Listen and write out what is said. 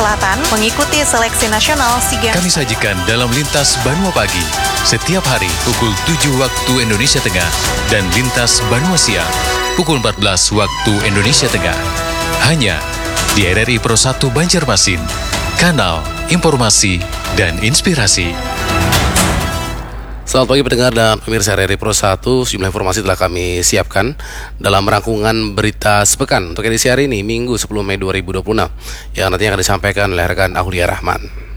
Selatan mengikuti seleksi nasional SEA Games. Kami sajikan dalam Lintas Banua Pagi setiap hari pukul 7 waktu Indonesia Tengah dan Lintas Banua Siang pukul 14 waktu Indonesia Tengah. Hanya di RRI Pro 1 Banjarmasin, kanal informasi dan inspirasi. Selamat pagi pendengar dan pemirsa RRI Pro 1, sejumlah informasi telah kami siapkan dalam rangkuman berita sepekan untuk edisi hari ini, Minggu 10 Mei 2026, yang nantinya akan disampaikan oleh rekan Aulia Rahman.